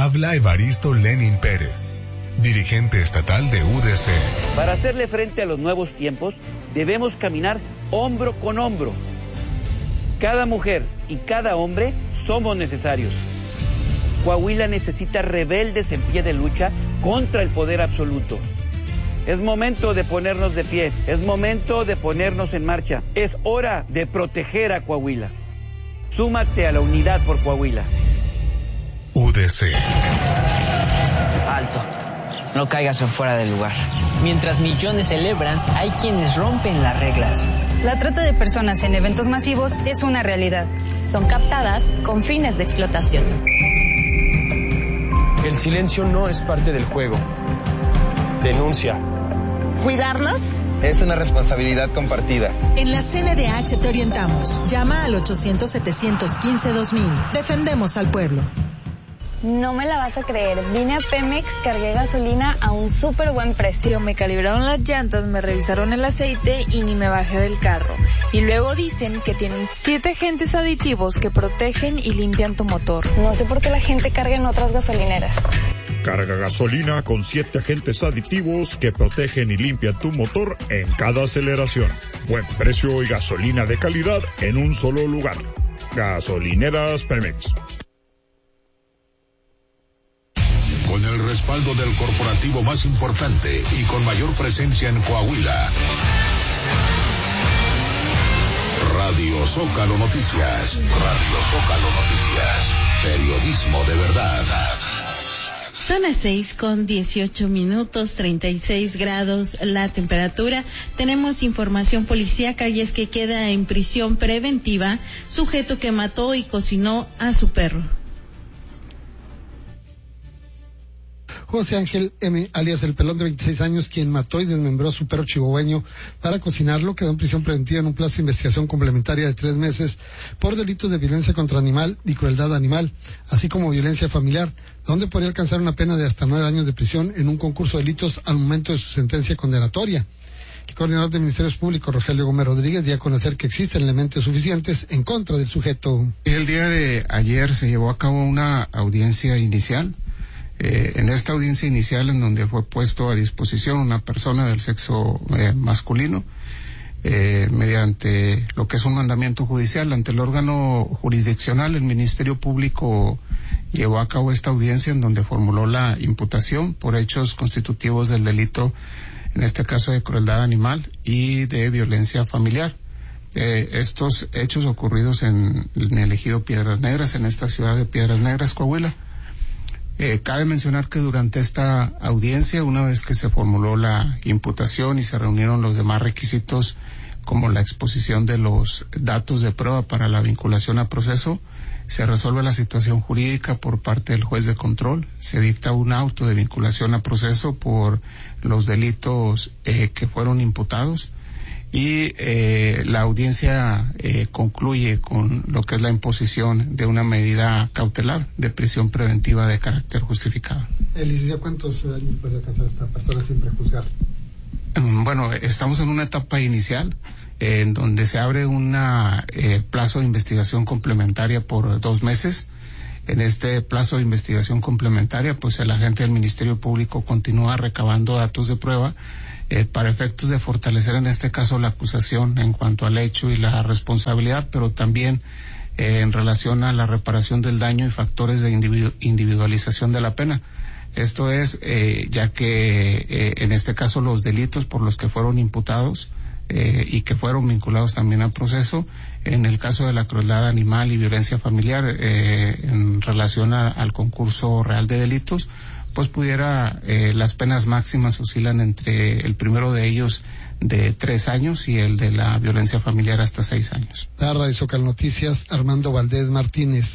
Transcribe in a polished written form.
Habla Evaristo Lenin Pérez, dirigente estatal de UDC. Para hacerle frente a los nuevos tiempos, debemos caminar hombro con hombro. Cada mujer y cada hombre somos necesarios. Coahuila necesita rebeldes en pie de lucha contra el poder absoluto. Es momento de ponernos de pie, es momento de ponernos en marcha. Es hora de proteger a Coahuila. Súmate a la unidad por Coahuila. UDC. Alto. No caigas en fuera del lugar. Mientras millones celebran, hay quienes rompen las reglas. La trata de personas en eventos masivos es una realidad. Son captadas con fines de explotación. El silencio no es parte del juego. Denuncia. ¿Cuidarnos? Es una responsabilidad compartida. En la CNDH te orientamos. Llama al 800-715-2000. Defendemos al pueblo. No me la vas a creer, vine a Pemex, cargué gasolina a un súper buen precio. Me calibraron las llantas, me revisaron el aceite y ni me bajé del carro. Y luego dicen que tienen 7 agentes aditivos que protegen y limpian tu motor. No sé por qué la gente carga en otras gasolineras. Carga gasolina con 7 agentes aditivos que protegen y limpian tu motor en cada aceleración. Buen precio y gasolina de calidad en un solo lugar. Gasolineras Pemex. Con el respaldo del corporativo más importante y con mayor presencia en Coahuila. Radio Zócalo Noticias. Radio Zócalo Noticias. Periodismo de verdad. Son las 6:18, 36 grados la temperatura. Tenemos información policíaca y es que queda en prisión preventiva sujeto que mató y cocinó a su perro. José Ángel M., alias El Pelón, de 26 años, quien mató y desmembró a su perro chihuahueño para cocinarlo, quedó en prisión preventiva en un plazo de investigación complementaria de 3 meses por delitos de violencia contra animal y crueldad animal, así como violencia familiar, donde podría alcanzar una pena de hasta 9 años de prisión en un concurso de delitos al momento de su sentencia condenatoria. El coordinador de Ministerios Públicos, Rogelio Gómez Rodríguez, dio a conocer que existen elementos suficientes en contra del sujeto. El día de ayer se llevó a cabo una audiencia inicial. En esta audiencia inicial, en donde fue puesto a disposición una persona del sexo masculino, mediante lo que es un mandamiento judicial ante el órgano jurisdiccional, el Ministerio Público llevó a cabo esta audiencia en donde formuló la imputación por hechos constitutivos del delito, en este caso de crueldad animal y de violencia familiar. Estos hechos ocurridos en el ejido Piedras Negras, en esta ciudad de Piedras Negras, Coahuila. Cabe mencionar que durante esta audiencia, una vez que se formuló la imputación y se reunieron los demás requisitos, como la exposición de los datos de prueba para la vinculación a proceso, se resuelve la situación jurídica por parte del juez de control, se dicta un auto de vinculación a proceso por los delitos que fueron imputados, y la audiencia concluye con lo que es la imposición de una medida cautelar de prisión preventiva de carácter justificado. Licenciado, ¿cuántos años puede alcanzar esta persona sin prejuzgar? Bueno, estamos en una etapa inicial en donde se abre una plazo de investigación complementaria por 2 meses. En este plazo de investigación complementaria, pues el agente del Ministerio Público continúa recabando datos de prueba para efectos de fortalecer en este caso la acusación en cuanto al hecho y la responsabilidad, pero también en relación a la reparación del daño y factores de individualización de la pena. Esto es, ya que en este caso los delitos por los que fueron imputados y que fueron vinculados también al proceso, en el caso de la crueldad animal y violencia familiar, en relación al concurso real de delitos, pues pudiera, las penas máximas oscilan entre el primero de ellos de 3 años y el de la violencia familiar hasta 6 años. La Radio Zócalo Noticias, Armando Valdés Martínez.